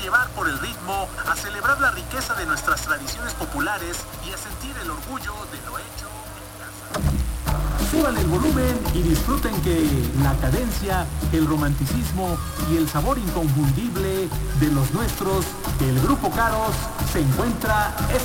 llevar por el ritmo, a celebrar la riqueza de nuestras tradiciones populares y a sentir el orgullo de lo hecho en casa. Suban el volumen y disfruten que la cadencia, el romanticismo y el sabor inconfundible de los nuestros, el Grupo Caros, se encuentra